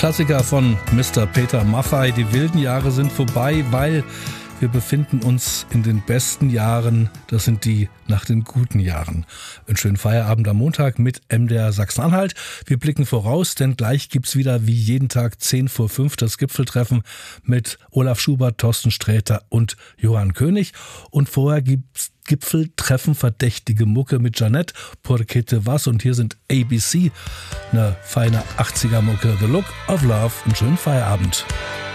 Klassiker von Mr. Peter Maffay. Die wilden Jahre sind vorbei, weil wir befinden uns in den besten Jahren. Das sind die nach den guten Jahren. Einen schönen Feierabend am Montag mit MDR Sachsen-Anhalt. Wir blicken voraus, denn gleich gibt's wieder wie jeden Tag 10 vor 5 das Gipfeltreffen mit Olaf Schubert, Thorsten Sträter und Johann König. Und vorher gibt's Gipfeltreffen verdächtige Mucke mit Jeanette, Porque te vas, und hier sind ABC, eine feine 80er Mucke, The Look of Love. Einen schönen Feierabend.